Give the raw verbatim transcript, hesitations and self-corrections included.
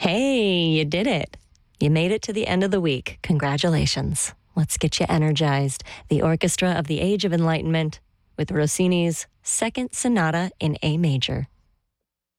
Hey, you did it. You made it to the end of the week. Congratulations. Let's get you energized. The Orchestra of the Age of Enlightenment with Rossini's Second Sonata in A Major.